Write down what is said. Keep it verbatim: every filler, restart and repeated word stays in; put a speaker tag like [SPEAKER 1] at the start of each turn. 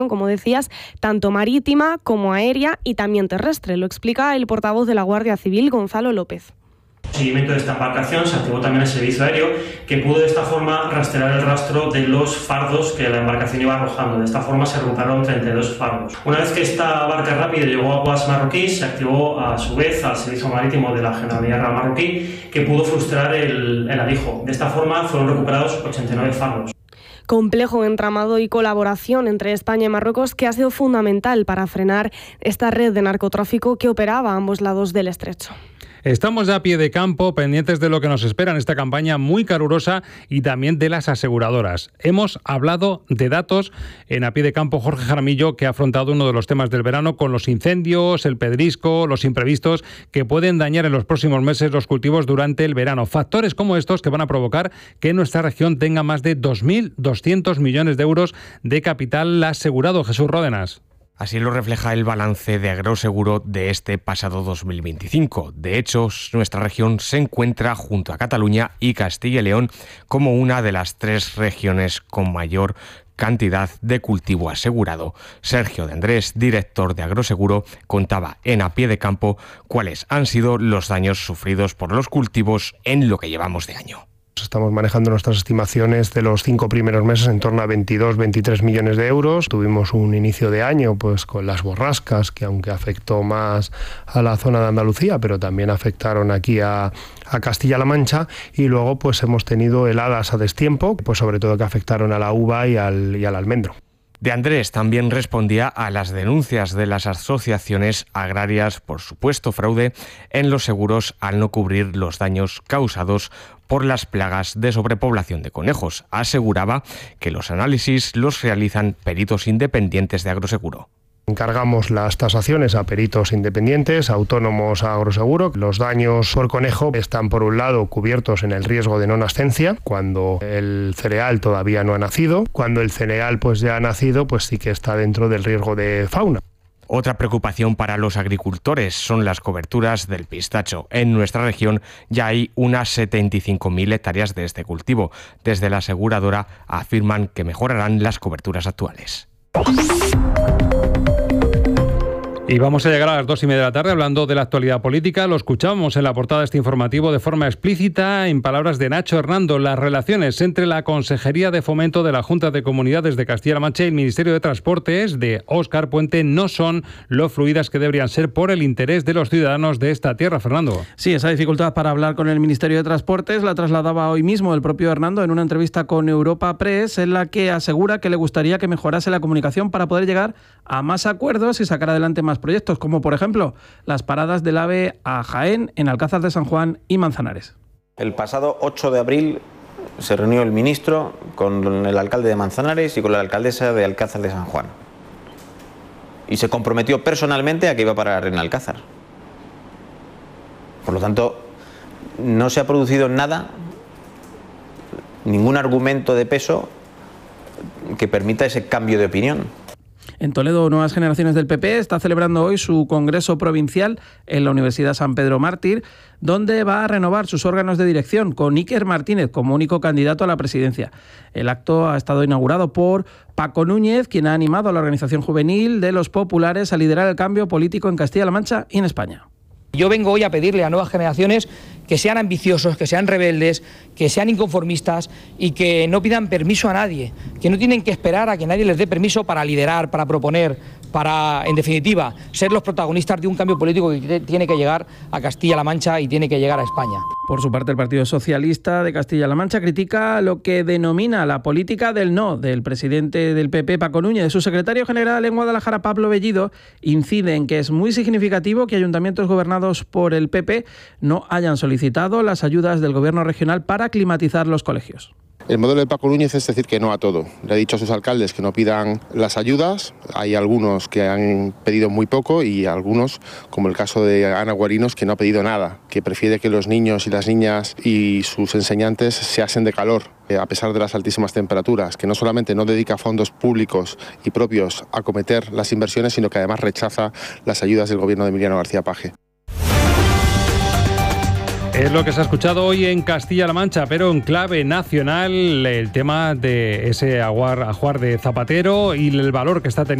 [SPEAKER 1] como decías, tanto marítima como aérea y también terrestre. Lo explica el portavoz de la Guardia Civil, Gonzalo López.
[SPEAKER 2] Seguimiento de esta embarcación se activó también el servicio aéreo, que pudo de esta forma rastrear el rastro de los fardos que la embarcación iba arrojando. De esta forma se recuperaron treinta y dos fardos. Una vez que esta barca rápida llegó a aguas marroquíes, se activó a su vez al servicio marítimo de la Generalidad marroquí, que pudo frustrar el, el alijo. De esta forma fueron recuperados ochenta y nueve fardos.
[SPEAKER 1] Complejo entramado y colaboración entre España y Marruecos que ha sido fundamental para frenar esta red de narcotráfico que operaba a ambos lados del estrecho.
[SPEAKER 3] Estamos ya a pie de campo, pendientes de lo que nos espera en esta campaña muy calurosa y también de las aseguradoras. Hemos hablado de datos en A Pie de Campo Jorge Jaramillo, que ha afrontado uno de los temas del verano con los incendios, el pedrisco, los imprevistos que pueden dañar en los próximos meses los cultivos durante el verano. Factores como estos que van a provocar que nuestra región tenga más de dos mil doscientos millones de euros de capital asegurado. Jesús Ródenas.
[SPEAKER 4] Así lo refleja el balance de Agroseguro de este pasado dos mil veinticinco. De hecho, nuestra región se encuentra junto a Cataluña y Castilla y León como una de las tres regiones con mayor cantidad de cultivo asegurado. Sergio de Andrés, director de Agroseguro, contaba en A Pie de Campo cuáles han sido los daños sufridos por los cultivos en lo que llevamos de año.
[SPEAKER 5] Estamos manejando nuestras estimaciones de los cinco primeros meses en torno a veintidós, veintitrés millones de euros. Tuvimos un inicio de año pues con las borrascas, que aunque afectó más a la zona de Andalucía, pero también afectaron aquí a, a Castilla-La Mancha, y luego pues hemos tenido heladas a destiempo, pues sobre todo que afectaron a la uva y al, y al almendro.
[SPEAKER 4] De Andrés también respondía a las denuncias de las asociaciones agrarias por supuesto fraude en los seguros al no cubrir los daños causados por las plagas de sobrepoblación de conejos. Aseguraba que los análisis los realizan peritos independientes de Agroseguro.
[SPEAKER 5] Encargamos las tasaciones a peritos independientes, autónomos a Agroseguro. Los daños por conejo están, por un lado, cubiertos en el riesgo de no nascencia, cuando el cereal todavía no ha nacido. Cuando el cereal pues ya ha nacido, pues sí que está dentro del riesgo de fauna.
[SPEAKER 4] Otra preocupación para los agricultores son las coberturas del pistacho. En nuestra región ya hay unas setenta y cinco mil hectáreas de este cultivo. Desde la aseguradora afirman que mejorarán las coberturas actuales.
[SPEAKER 3] Y vamos a llegar a las dos y media de la tarde hablando de la actualidad política. Lo escuchamos en la portada de este informativo de forma explícita, en palabras de Nacho Hernando. Las relaciones entre la Consejería de Fomento de la Junta de Comunidades de Castilla-La Mancha y el Ministerio de Transportes de Óscar Puente no son lo fluidas que deberían ser por el interés de los ciudadanos de esta tierra. Fernando.
[SPEAKER 6] Sí, esa dificultad para hablar con el Ministerio de Transportes la trasladaba hoy mismo el propio Hernando en una entrevista con Europa Press, en la que asegura que le gustaría que mejorase la comunicación para poder llegar a más acuerdos y sacar adelante más proyectos, como por ejemplo las paradas del AVE a Jaén, en Alcázar de San Juan y Manzanares.
[SPEAKER 7] El pasado ocho de abril se reunió el ministro con el alcalde de Manzanares y con la alcaldesa de Alcázar de San Juan. Y se comprometió personalmente a que iba a parar en Alcázar. Por lo tanto, no se ha producido nada, ningún argumento de peso que permita ese cambio de opinión.
[SPEAKER 6] En Toledo, Nuevas Generaciones del P P está celebrando hoy su congreso provincial en la Universidad San Pedro Mártir, donde va a renovar sus órganos de dirección con Iker Martínez como único candidato a la presidencia. El acto ha estado inaugurado por Paco Núñez, quien ha animado a la organización juvenil de los populares a liderar el cambio político en Castilla-La Mancha y en España.
[SPEAKER 8] Yo vengo hoy a pedirle a Nuevas Generaciones que sean ambiciosos, que sean rebeldes, que sean inconformistas y que no pidan permiso a nadie, que no tienen que esperar a que nadie les dé permiso para liderar, para proponer, para, en definitiva, ser los protagonistas de un cambio político que tiene que llegar a Castilla-La Mancha y tiene que llegar a España.
[SPEAKER 6] Por su parte, el Partido Socialista de Castilla-La Mancha critica lo que denomina la política del no del presidente del P P, Paco Núñez. Su secretario general en Guadalajara, Pablo Bellido, incide en que es muy significativo que ayuntamientos gobernados por el P P no hayan solicitado las ayudas del gobierno regional para climatizar los colegios.
[SPEAKER 9] El modelo de Paco Núñez es decir que no a todo. Le ha dicho a sus alcaldes que no pidan las ayudas. Hay algunos que han pedido muy poco y algunos, como el caso de Ana Guarinos, que no ha pedido nada, que prefiere que los niños y las niñas y sus enseñantes se asen de calor, a pesar de las altísimas temperaturas, que no solamente no dedica fondos públicos y propios a acometer las inversiones, sino que además rechaza las ayudas del gobierno de Emiliano García Paje.
[SPEAKER 3] Es lo que se ha escuchado hoy en Castilla-La Mancha, pero en clave nacional, el tema de ese ajuar, ajuar de Zapatero y el valor que está teniendo